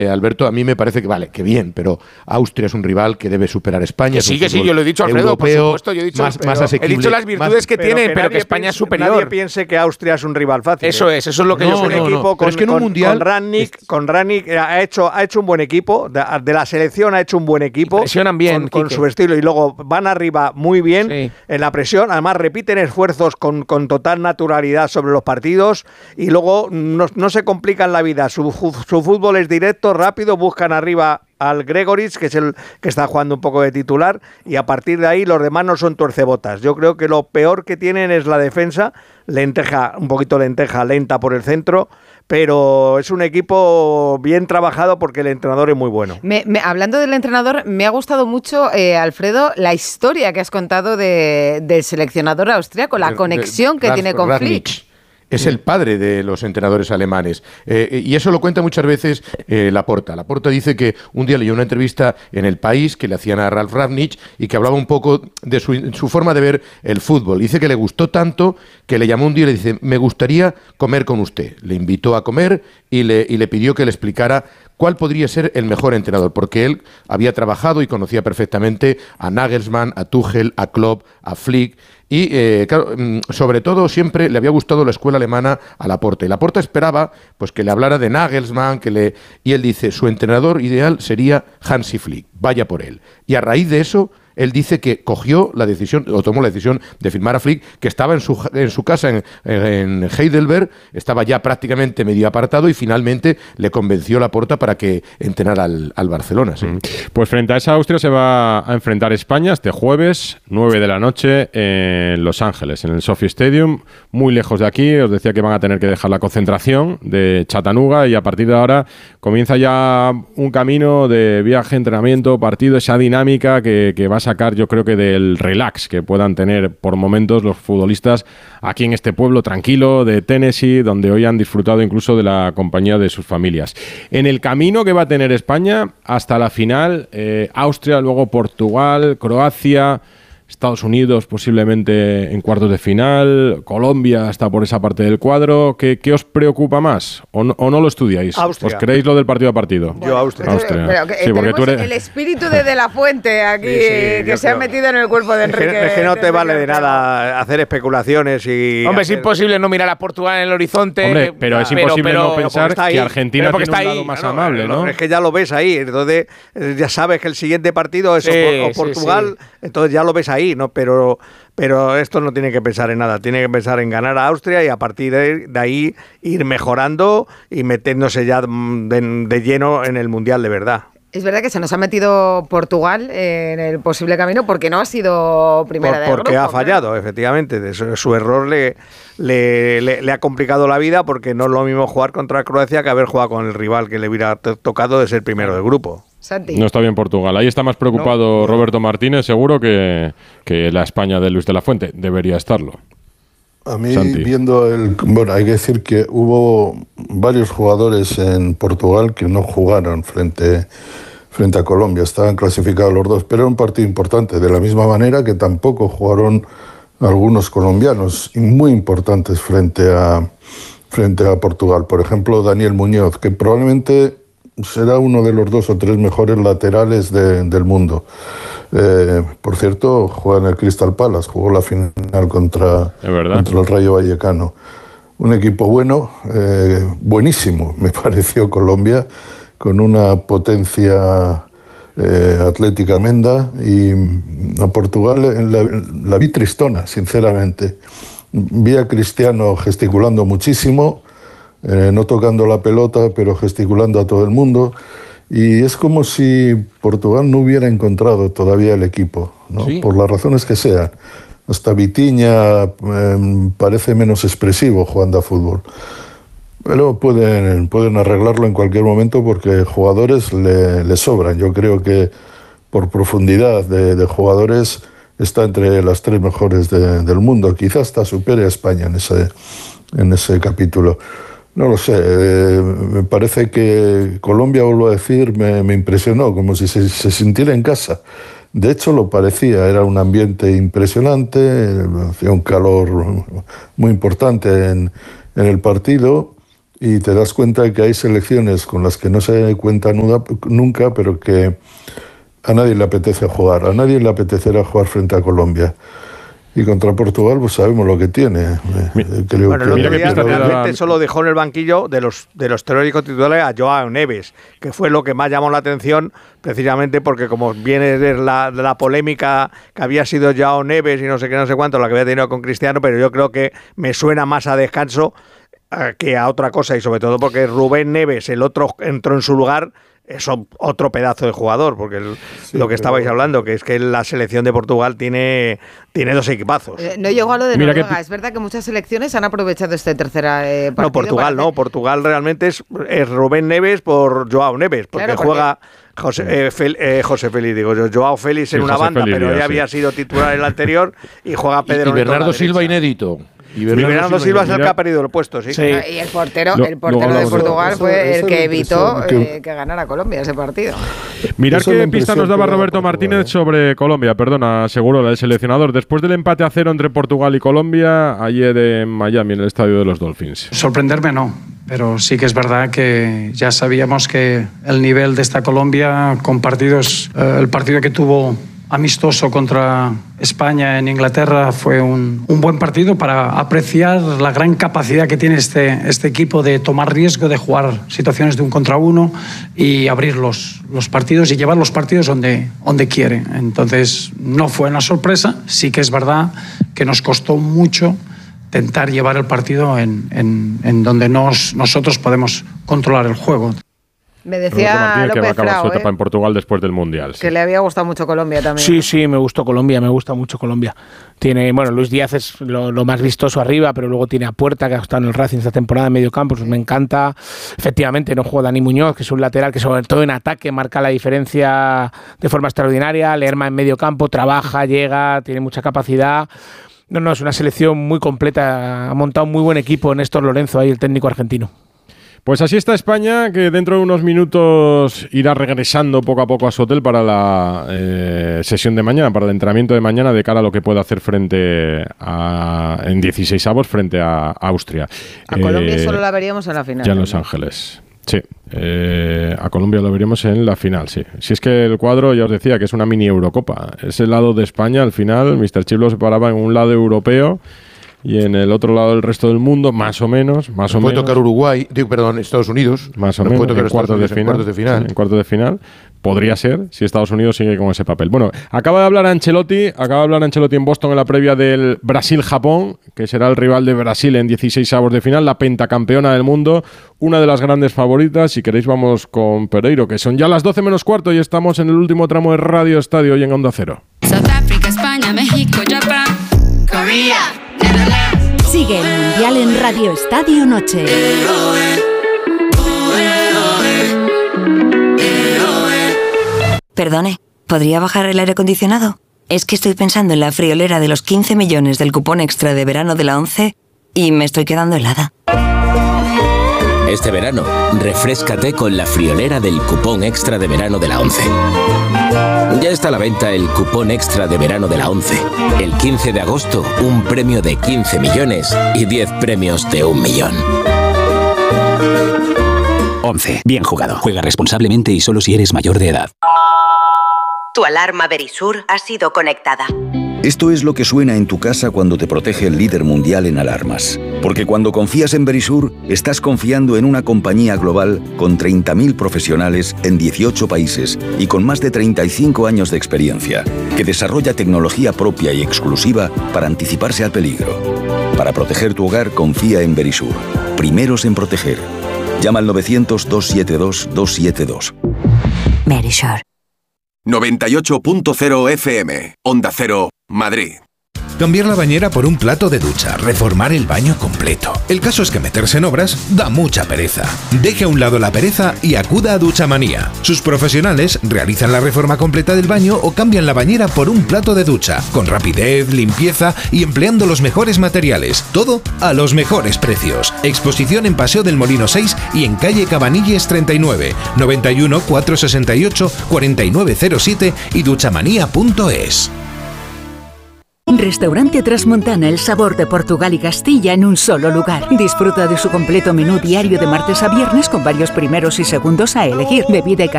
Alberto, a mí me parece que vale, que bien, pero Austria es un rival que debe superar a España. Que sí, yo lo he dicho, Alfredo, europeo, por supuesto, yo he dicho, más asequible, he dicho las virtudes que tienen, pero que España es superior. Nadie piense que Austria es un rival fácil. Eso es lo que yo creo. Un equipo pero es que en un mundial con Rangnick ha hecho un buen equipo, de la selección ha hecho un buen equipo. Presionan bien con su estilo y luego van arriba muy bien en la presión, además repiten esfuerzos con total naturalidad sobre los partidos y luego no se complican la vida, su fútbol es directo, rápido, buscan arriba al Gregoritsch, que es el que está jugando un poco de titular, y a partir de ahí los demás no son tuercebotas. Yo creo que lo peor que tienen es la defensa, un poquito lenta por el centro, pero es un equipo bien trabajado porque el entrenador es muy bueno. Hablando del entrenador, me ha gustado mucho, Alfredo, la historia que has contado del seleccionador austriaco, la conexión que tiene con Flick. Es el padre de los entrenadores alemanes. Y eso lo cuenta muchas veces Laporta. Laporta dice que un día leyó una entrevista en El País que le hacían a Ralf Rangnick y que hablaba un poco de su forma de ver el fútbol. Dice que le gustó tanto que le llamó un día y le dice: me gustaría comer con usted. Le invitó a comer y le pidió que le explicara cuál podría ser el mejor entrenador, porque él había trabajado y conocía perfectamente a Nagelsmann, a Tuchel, a Klopp, a Flick. Y, claro, sobre todo siempre le había gustado la escuela alemana a Laporta. Y Laporta esperaba pues, que le hablara de Nagelsmann, y él dice, su entrenador ideal sería Hansi Flick, vaya por él. Y a raíz de eso, él dice que cogió la decisión, o tomó la decisión de firmar a Flick, que estaba en su casa en Heidelberg, estaba ya prácticamente medio apartado y finalmente le convenció Laporta para que entrenara al Barcelona. ¿Sí? Pues frente a esa Austria se va a enfrentar España este jueves, 9 de la noche, en Los Ángeles, en el SoFi Stadium, muy lejos de aquí. Os decía que van a tener que dejar la concentración de Chattanooga y a partir de ahora comienza ya un camino de viaje, entrenamiento, partido, esa dinámica que va a sacar, yo creo que del relax que puedan tener por momentos los futbolistas aquí en este pueblo tranquilo de Tennessee, donde hoy han disfrutado incluso de la compañía de sus familias. En el camino que va a tener España hasta la final, Austria, luego Portugal, Croacia, Estados Unidos posiblemente en cuartos de final, Colombia está por esa parte del cuadro. ¿Qué os preocupa más? ¿O no lo estudiáis? Austria. ¿Os creéis lo del partido a partido? Yo Austria. Pero sí, porque tú eres el espíritu de la Fuente aquí, que se ha metido en el cuerpo de Enrique. Es que no te vale de nada hacer especulaciones y... Hombre, es imposible no mirar a Portugal en el horizonte. Hombre, pero es imposible no pensar que Argentina tiene un lado más amable, ¿no? Es que ya lo ves ahí, entonces ya sabes que el siguiente partido es o Portugal, entonces ya lo ves ahí, ¿no? Pero esto no tiene que pensar en nada, tiene que pensar en ganar a Austria y a partir de ahí ir mejorando y metiéndose ya de lleno en el Mundial de verdad. Es verdad que se nos ha metido Portugal en el posible camino porque no ha sido primera del grupo. Porque ha fallado, efectivamente. Su error le ha complicado la vida porque no es lo mismo jugar contra Croacia que haber jugado con el rival que le hubiera tocado de ser primero del grupo. Santi. No está bien Portugal. Ahí está más preocupado Roberto Martínez, seguro, que la España de Luis de la Fuente. Debería estarlo. A mí, Santi. Bueno, hay que decir que hubo varios jugadores en Portugal que no jugaron frente a Colombia. Estaban clasificados los dos, pero era un partido importante. De la misma manera que tampoco jugaron algunos colombianos muy importantes frente a Portugal. Por ejemplo, Daniel Muñoz, que probablemente será uno de los 2 o 3 mejores laterales del mundo. Por cierto, juega en el Crystal Palace, jugó la final contra el Rayo Vallecano. Un equipo bueno, buenísimo, me pareció Colombia, con una potencia atlética tremenda, y a Portugal la vi tristona, sinceramente. Vi a Cristiano gesticulando muchísimo, no tocando la pelota, pero gesticulando a todo el mundo. Y es como si Portugal no hubiera encontrado todavía el equipo, ¿no? Sí. Por las razones que sean. Hasta Vitinha parece menos expresivo jugando a fútbol. Pero pueden arreglarlo en cualquier momento porque jugadores le sobran. Yo creo que por profundidad de jugadores está entre las 3 mejores del mundo. Quizás hasta supere a España en ese capítulo. No lo sé, me parece que Colombia, vuelvo a decir, me impresionó, como si se sintiera en casa. De hecho lo parecía, era un ambiente impresionante, hacía un calor muy importante en el partido, y te das cuenta de que hay selecciones con las que no se cuenta nunca, pero que a nadie le apetece jugar. A nadie le apetecerá jugar frente a Colombia. Y contra Portugal, pues sabemos lo que tiene. Creo el otro día realmente solo dejó en el banquillo de los teóricos titulares a Joao Neves, que fue lo que más llamó la atención, precisamente porque como viene de la polémica que había sido Joao Neves y no sé qué, no sé cuánto, la que había tenido con Cristiano, pero yo creo que me suena más a descanso que a otra cosa, y sobre todo porque Rubén Neves, el otro, entró en su lugar. Es otro pedazo de jugador, porque lo que estabais hablando, que es que la selección de Portugal tiene dos equipazos. No llegó a lo de Noruega. Es verdad que muchas selecciones han aprovechado este tercera partido. No, Portugal no. Portugal realmente es Rubén Neves por Joao Neves, porque juega José Félix, digo yo, Joao Félix en una banda, Félix, pero ya había sido titular en el anterior, y juega Pedro y Bernardo Silva inédito. Y Bernardo Silva es el que ha perdido el puesto, sí. Y el portero de Portugal fue el que evitó que ganara Colombia ese partido. Mirar qué pista nos daba Roberto Martínez sobre Colombia, aseguró el seleccionador. Después del empate a 0 entre Portugal y Colombia, ayer en Miami, en el estadio de los Dolphins. Sorprenderme no, pero sí que es verdad que ya sabíamos que el nivel de esta Colombia con partidos, el partido que tuvo amistoso contra España en Inglaterra fue un buen partido para apreciar la gran capacidad que tiene este equipo de tomar riesgo, de jugar situaciones de 1 contra 1 y abrir los partidos y llevar los partidos donde quiere. Entonces no fue una sorpresa, sí que es verdad que nos costó mucho intentar llevar el partido en donde nosotros podemos controlar el juego. Me decía López que va a acabar Frao, su etapa en Portugal después del Mundial. Que le había gustado mucho Colombia también. Sí, me gusta mucho Colombia. Tiene, Luis Díaz es lo más vistoso arriba, pero luego tiene a Puerta, que ha estado en el Racing esta temporada en medio campo, pues me encanta. Efectivamente, no juega Dani Muñoz, que es un lateral que sobre todo en ataque marca la diferencia de forma extraordinaria. Lerma en medio campo, trabaja, llega, tiene mucha capacidad. No, es una selección muy completa. Ha montado un muy buen equipo Néstor Lorenzo, ahí el técnico argentino. Pues así está España, que dentro de unos minutos irá regresando poco a poco a su hotel para la sesión de mañana, para el entrenamiento de mañana, de cara a lo que puede hacer en 16avos frente a Austria. A Colombia solo la veríamos en la final. Ya en Los Ángeles. Sí, a Colombia lo veríamos en la final, sí. Si es que el cuadro, ya os decía, que es una mini Eurocopa. Ese lado de España, al final, Mr. Chip lo separaba en un lado europeo y en el otro lado del resto del mundo, más o menos. Puede tocar Uruguay, Estados Unidos. Más o menos, en cuartos de final. En cuartos de final. Podría ser, si Estados Unidos sigue con ese papel. Bueno, acaba de hablar Ancelotti en Boston en la previa del Brasil-Japón, que será el rival de Brasil en 16avos de final, la pentacampeona del mundo, una de las grandes favoritas. Si queréis vamos con Pereiro, que son ya las 12 menos cuarto y estamos en el último tramo de Radio Estadio y en Onda Cero. South Africa, España, México, Japón, Corea. Sigue el Mundial en Radio Estadio Noche. Perdone, ¿podría bajar el aire acondicionado? Es que estoy pensando en la friolera de los 15 millones del cupón extra de verano de la ONCE y me estoy quedando helada. Este verano, refréscate con la friolera del cupón extra de verano de la ONCE. Ya está a la venta el cupón extra de verano de la ONCE. El 15 de agosto, un premio de 15 millones y 10 premios de 1 millón. ONCE. Bien jugado. Juega responsablemente y solo si eres mayor de edad. Tu alarma Verisur ha sido conectada. Esto es lo que suena en tu casa cuando te protege el líder mundial en alarmas. Porque cuando confías en Verisur, estás confiando en una compañía global con 30.000 profesionales en 18 países y con más de 35 años de experiencia, que desarrolla tecnología propia y exclusiva para anticiparse al peligro. Para proteger tu hogar, confía en Verisur. Primeros en proteger. Llama al 900-272-272. Verisur. 98.0 FM, Onda Cero, Madrid. Cambiar la bañera por un plato de ducha, reformar el baño completo. El caso es que meterse en obras da mucha pereza. Deje a un lado la pereza y acuda a Duchamanía. Sus profesionales realizan la reforma completa del baño o cambian la bañera por un plato de ducha, con rapidez, limpieza y empleando los mejores materiales. Todo a los mejores precios. Exposición en Paseo del Molino 6 y en calle Cabanilles 39, 91 468 4907 y duchamanía.es. Restaurante Trasmontana, el sabor de Portugal y Castilla en un solo lugar. Disfruta de su completo menú diario de martes a viernes con varios primeros y segundos a elegir, bebida y café